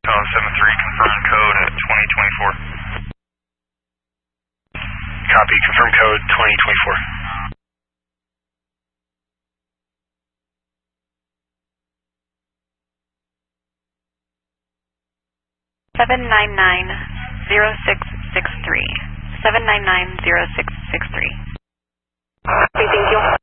73, confirm code at 2024. Copy, confirm code 2024. 799-0663. 799-0663. Thank you.